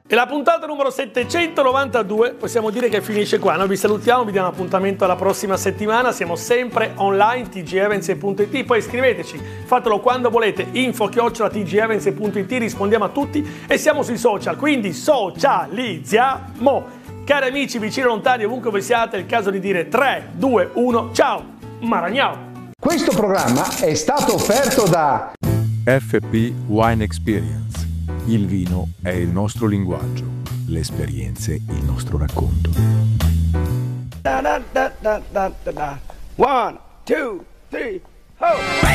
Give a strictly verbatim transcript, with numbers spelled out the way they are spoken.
E la puntata numero settecentonovantadue possiamo dire che finisce qua. Noi vi salutiamo, vi diamo appuntamento alla prossima settimana. Siamo sempre online, t g events punto it. Poi scriveteci, fatelo quando volete, info chiocciola t g events punto it, rispondiamo a tutti e siamo sui social, quindi socializziamo. Cari amici, vicini e lontani, ovunque voi siate, è il caso di dire tre, due, uno, ciao, Maragnao! Questo programma è stato offerto da F P Wine Experience. Il vino è il nostro linguaggio, le esperienze il nostro racconto. Da, da, da, da, da, da. One, two, three, ho!